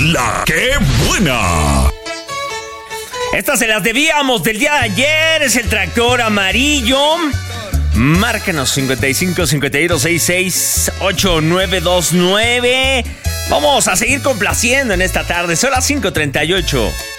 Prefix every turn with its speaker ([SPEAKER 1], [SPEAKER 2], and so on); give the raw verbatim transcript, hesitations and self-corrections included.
[SPEAKER 1] La ¡Qué buena!
[SPEAKER 2] Estas se las debíamos del día de ayer. Es el tractor amarillo. Márcanos cincuenta y cinco, cincuenta y dos, sesenta y seis, ochenta y nueve veintinueve. Vamos a seguir complaciendo en esta tarde. Son las cinco treinta y ocho.